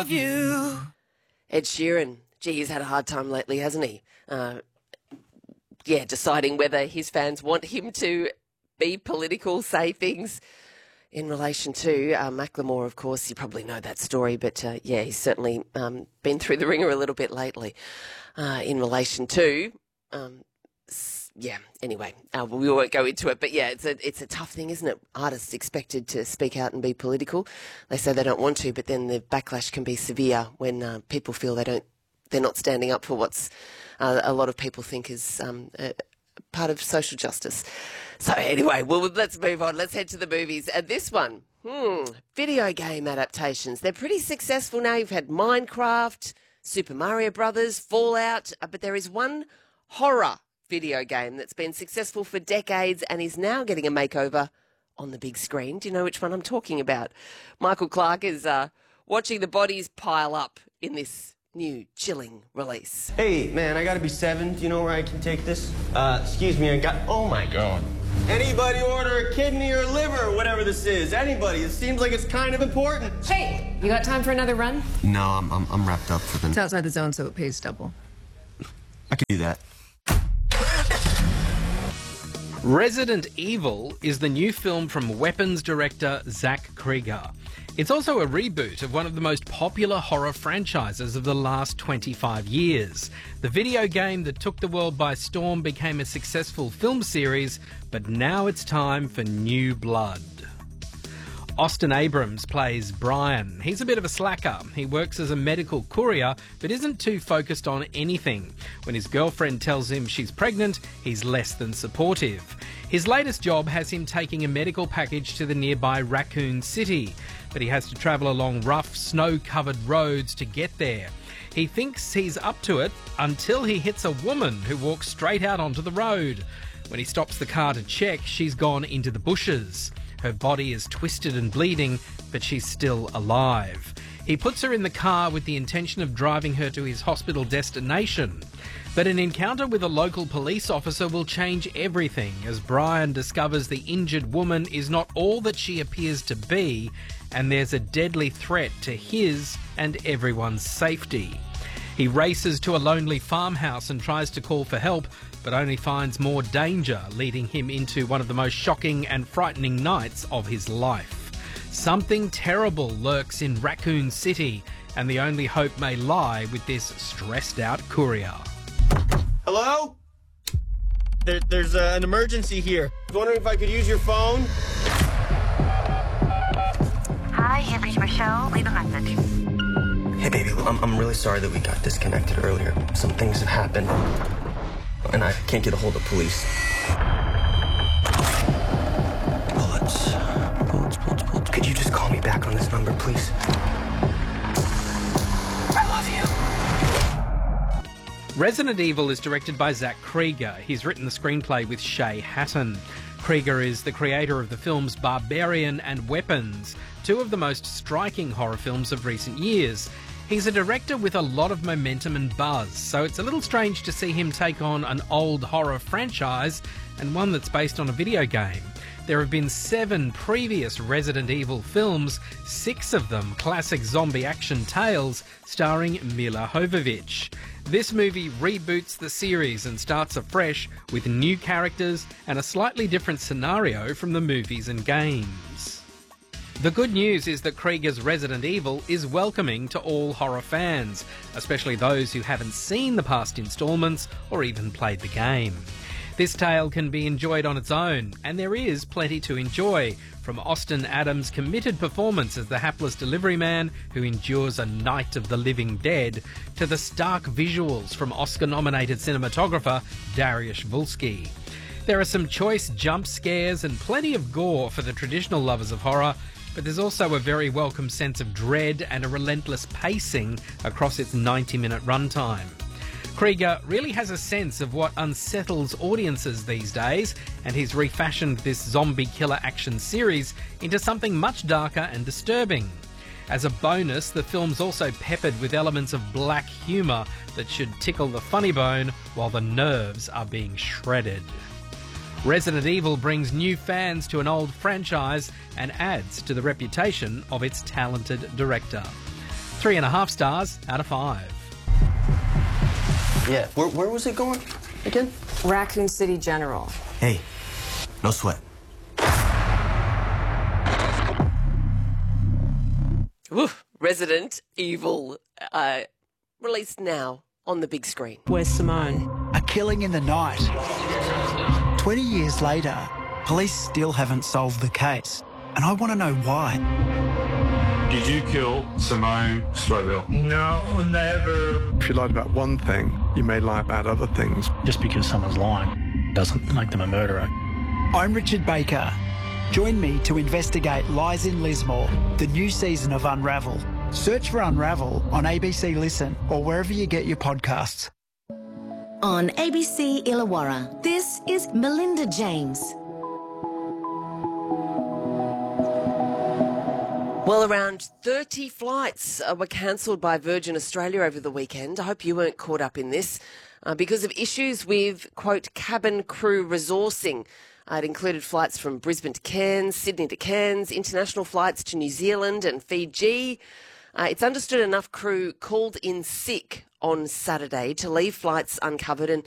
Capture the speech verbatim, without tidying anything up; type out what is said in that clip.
love you. Ed Sheeran, gee, he's had a hard time lately, hasn't he? Uh, yeah, deciding whether his fans want him to be political, say things in relation to uh, Macklemore, of course. You probably know that story, but uh, yeah, he's certainly um, been through the ringer a little bit lately uh, in relation to, um, yeah, anyway, uh, we won't go into it, but yeah, it's a, it's a tough thing, isn't it? Artists expected to speak out and be political. They say they don't want to, but then the backlash can be severe when uh, people feel they don't, they're not standing up for what's uh, a lot of people think is um, a, part of social justice. So anyway, well, let's move on. Let's head to the movies. And this one, hmm, video game adaptations. They're pretty successful now. You've had Minecraft, Super Mario Brothers, Fallout, uh, but there is one horror video game that's been successful for decades and is now getting a makeover on the big screen. Do you know which one I'm talking about? Michael Clark is uh, watching the bodies pile up in this new chilling release. Hey, man, I gotta be seven. Do you know where I can take this? Uh, excuse me, I got... Oh, my God. Anybody order a kidney or liver or whatever this is? Anybody. It seems like it's kind of important. Hey, you got time for another run? No, I'm, I'm, I'm wrapped up for the... It's outside the zone, so it pays double. I can do that. Resident Evil is the new film from Weapons director Zach Krieger. It's also a reboot of one of the most popular horror franchises of the last twenty-five years. The video game that took the world by storm became a successful film series, but now it's time for new blood. Austin Abrams plays Brian. He's a bit of a slacker. He works as a medical courier, but isn't too focused on anything. When his girlfriend tells him she's pregnant, he's less than supportive. His latest job has him taking a medical package to the nearby Raccoon City, but he has to travel along rough, snow-covered roads to get there. He thinks he's up to it until he hits a woman who walks straight out onto the road. When he stops the car to check, she's gone into the bushes. Her body is twisted and bleeding, but she's still alive. He puts her in the car with the intention of driving her to his hospital destination. But an encounter with a local police officer will change everything as Brian discovers the injured woman is not all that she appears to be, and there's a deadly threat to his and everyone's safety. He races to a lonely farmhouse and tries to call for help, but only finds more danger, leading him into one of the most shocking and frightening nights of his life. Something terrible lurks in Raccoon City, and the only hope may lie with this stressed-out courier. Hello? There, there's uh, an emergency here. I was wondering if I could use your phone? Hi, you've reached Michelle. Leave a message. Hey, baby, I'm, I'm really sorry that we got disconnected earlier. Some things have happened, and I can't get a hold of police. Bullets. Bullets, bullets, bullets. Could you just call me back on this number, please? I love you. Resident Evil is directed by Zach Krieger. He's written the screenplay with Shay Hatton. Krieger is the creator of the films Barbarian and Weapons, two of the most striking horror films of recent years. He's a director with a lot of momentum and buzz, so it's a little strange to see him take on an old horror franchise and one that's based on a video game. There have been seven previous Resident Evil films, six of them classic zombie action tales starring Milla Jovovich. This movie reboots the series and starts afresh with new characters and a slightly different scenario from the movies and games. The good news is that Krieger's Resident Evil is welcoming to all horror fans, especially those who haven't seen the past instalments or even played the game. This tale can be enjoyed on its own, and there is plenty to enjoy, from Austin Adams' committed performance as the hapless delivery man who endures a night of the living dead, to the stark visuals from Oscar-nominated cinematographer Dariusz Wolski. There are some choice jump scares and plenty of gore for the traditional lovers of horror, but there's also a very welcome sense of dread and a relentless pacing across its ninety-minute runtime. Krieger really has a sense of what unsettles audiences these days, and he's refashioned this zombie killer action series into something much darker and disturbing. As a bonus, the film's also peppered with elements of black humour that should tickle the funny bone while the nerves are being shredded. Resident Evil brings new fans to an old franchise and adds to the reputation of its talented director. Three and a half stars out of five. Yeah, where, where was it going again? Raccoon City General. Hey, no sweat. Woof. Resident Evil, uh, released now on the big screen. Where's Simone? A killing in the night. twenty years later, police still haven't solved the case. And I want to know why. Did you kill Simone Strobel? No, never. If you lied about one thing, you may lie about other things. Just because someone's lying doesn't make them a murderer. I'm Richard Baker. Join me to investigate Lies in Lismore, the new season of Unravel. Search for Unravel on A B C Listen or wherever you get your podcasts. On A B C Illawarra, this is Melinda James. Well, around thirty flights uh, were cancelled by Virgin Australia over the weekend. I hope you weren't caught up in this uh, because of issues with, quote, cabin crew resourcing. Uh, it included flights from Brisbane to Cairns, Sydney to Cairns, international flights to New Zealand and Fiji. Uh, it's understood enough crew called in sick on Saturday to leave flights uncovered, and